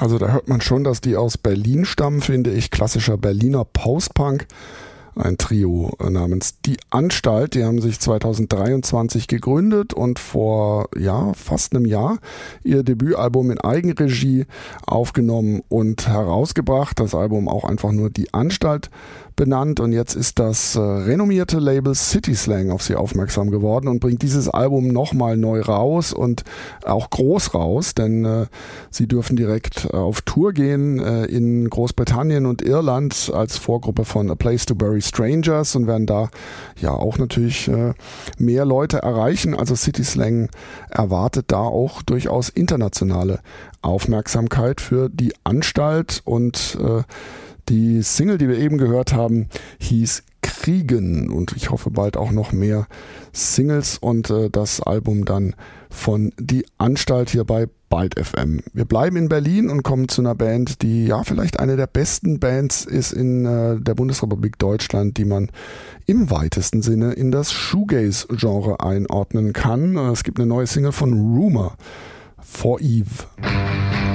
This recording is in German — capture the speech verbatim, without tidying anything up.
Also da hört man schon, dass die aus Berlin stammen, finde ich. Klassischer Berliner Post-Punk. Ein Trio namens Die Anstalt, die haben sich zweitausenddreiundzwanzig gegründet und vor ja fast einem Jahr ihr Debütalbum in Eigenregie aufgenommen und herausgebracht. Das Album auch einfach nur Die Anstalt benannt, und jetzt ist das äh, renommierte Label City Slang auf sie aufmerksam geworden und bringt dieses Album nochmal neu raus und auch groß raus, denn äh, sie dürfen direkt äh, auf Tour gehen äh, in Großbritannien und Irland als Vorgruppe von A Place to Bury Strangers und werden da ja auch natürlich äh, mehr Leute erreichen. Also City Slang erwartet da auch durchaus internationale Aufmerksamkeit für Die Anstalt, und äh, die Single, die wir eben gehört haben, hieß Kriegen, und ich hoffe bald auch noch mehr Singles und äh, das Album dann von Die Anstalt hier bei Byte F M. Wir bleiben in Berlin und kommen zu einer Band, die ja vielleicht eine der besten Bands ist in äh, der Bundesrepublik Deutschland, die man im weitesten Sinne in das Shoegaze-Genre einordnen kann. Es gibt eine neue Single von Rumour, For Eve.